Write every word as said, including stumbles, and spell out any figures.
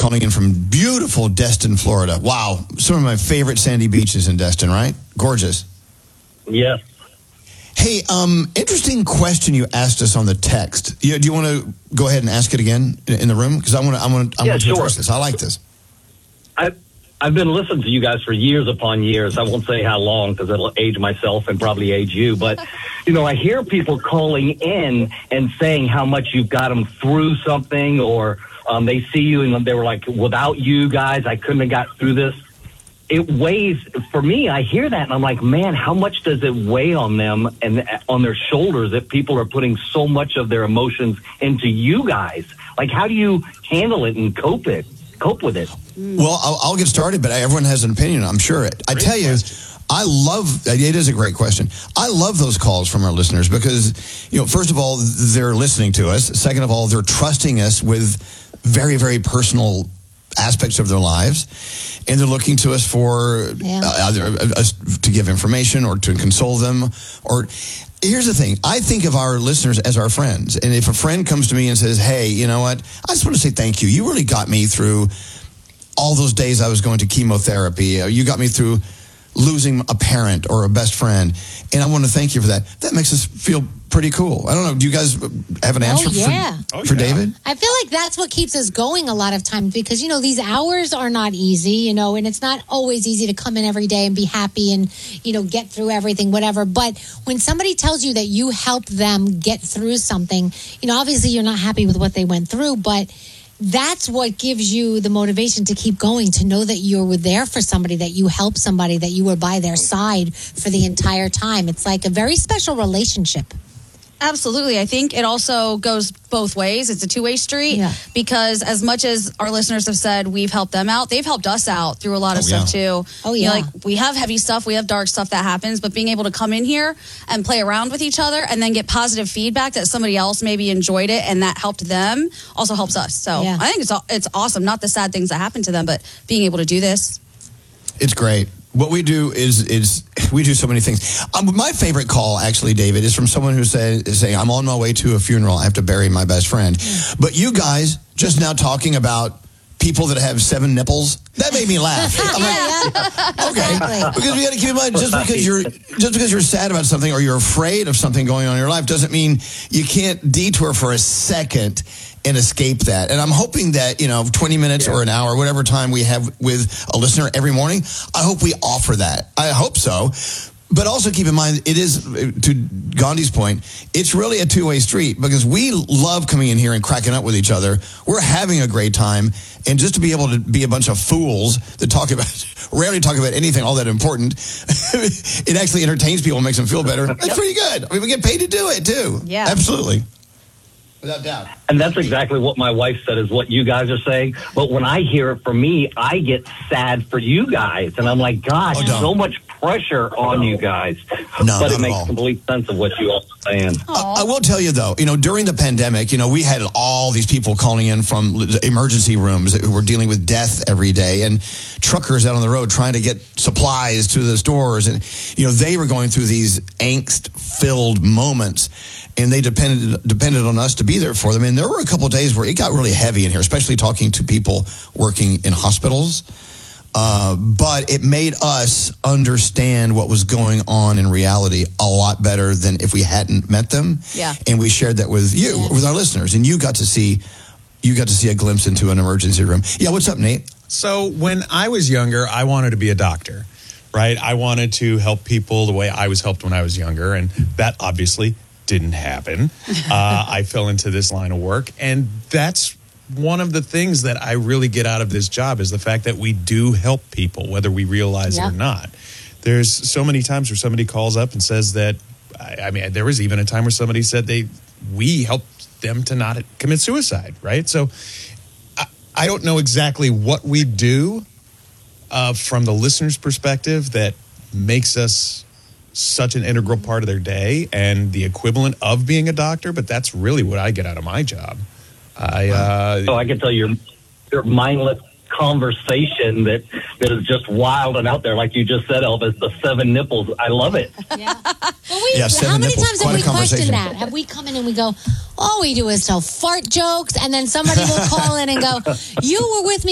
calling in from beautiful Destin, Florida. Wow, some of my favorite sandy beaches in Destin, right? Gorgeous. Yes. Hey, um, interesting question you asked us on the text. You, do you want to go ahead and ask it again in, in the room? Because I want to I want I yeah, want to sure. address this. I like this. I, I've been listening to you guys for years upon years. I won't say how long because it'll age myself and probably age you. But, you know, I hear people calling in and saying how much you've got them through something, or um, they see you and they were like, without you guys, I couldn't have got through this. It weighs, for me, I hear that and I'm like, man, how much does it weigh on them and on their shoulders that people are putting so much of their emotions into you guys? Like, how do you handle it and cope it? cope with it? Well, I'll, I'll get started, but everyone has an opinion, I'm sure. I tell you, I love, it is a great question. I love those calls from our listeners because, you know, first of all, they're listening to us. Second of all, they're trusting us with very, very personal aspects of their lives. And they're looking to us for yeah. uh, either uh, to give information or to console them. Or here's the thing. I think of our listeners as our friends. And if a friend comes to me and says, hey, you know what? I just want to say thank you. You really got me through all those days I was going to chemotherapy. You got me through losing a parent or a best friend. And I want to thank you for that. That makes us feel pretty cool. I don't know. Do you guys have an answer oh, yeah. for, oh, for yeah. David? I feel like that's what keeps us going a lot of times because, you know, these hours are not easy, you know, and it's not always easy to come in every day and be happy and, you know, get through everything, whatever. But when somebody tells you that you help them get through something, you know, obviously you're not happy with what they went through, but that's what gives you the motivation to keep going, to know that you were there for somebody, that you helped somebody, that you were by their side for the entire time. It's like a very special relationship. Absolutely. I think it also goes both ways. It's a two-way street yeah. because as much as our listeners have said we've helped them out, they've helped us out through a lot of oh, stuff yeah. too. Oh, yeah. You know, like we have heavy stuff, we have dark stuff that happens, but being able to come in here and play around with each other and then get positive feedback that somebody else maybe enjoyed it and that helped them also helps us. So yeah. I think it's it's awesome. Not the sad things that happen to them, but being able to do this. It's great. What we do is is we do so many things. Um, my favorite call, actually, David, is from someone who said, is saying, I'm on my way to a funeral. I have to bury my best friend. But you guys just now talking about people that have seven nipples, that made me laugh. I'm like, okay, because we got to keep in mind, just because you're just because you're sad about something or you're afraid of something going on in your life doesn't mean you can't detour for a second and escape that. And I'm hoping that, you know, twenty minutes yeah. or an hour, whatever time we have with a listener every morning, I hope we offer that. I hope so. But also keep in mind, it is, to Gandhi's point, it's really a two-way street because we love coming in here and cracking up with each other. We're having a great time. And just to be able to be a bunch of fools that talk about, rarely talk about anything all that important, it actually entertains people and makes them feel better. That's yep. pretty good. I mean, we get paid to do it, too. Yeah. Absolutely. Without doubt. And that's exactly what my wife said is what you guys are saying. But when I hear it from me, I get sad for you guys. And I'm like, God, oh, so much pressure on you guys. No, but it not makes at all. complete sense of what you all are saying. I, I will tell you, though, you know, during the pandemic, you know, we had all these people calling in from emergency rooms who were dealing with death every day and truckers out on the road trying to get supplies to the stores. And, you know, they were going through these angst-filled moments. And they depended depended on us to be there for them. And there were a couple of days where it got really heavy in here, especially talking to people working in hospitals. Uh, but it made us understand what was going on in reality a lot better than if we hadn't met them. Yeah. And we shared that with you, yeah. with our listeners. And you got to see you got to see a glimpse into an emergency room. Yeah, what's up, Nate? So when I was younger, I wanted to be a doctor, right? I wanted to help people the way I was helped when I was younger. And that obviously didn't happen. Uh, I fell into this line of work. And that's one of the things that I really get out of this job is the fact that we do help people, whether we realize yeah. it or not. There's so many times where somebody calls up and says that, I, I mean, there was even a time where somebody said they, we helped them to not commit suicide, right? So I, I don't know exactly what we do uh, from the listener's perspective that makes us such an integral part of their day and the equivalent of being a doctor, but that's really what I get out of my job. I uh, so I can tell you your mindless conversation that that is just wild and out there, like you just said, Elvis. The seven nipples, I love it. Yeah. Well, we, yeah, how many nipples. times Quite have we a conversation. questioned that? Have we come in and we go, all we do is tell fart jokes, and then somebody will call in and go, you were with me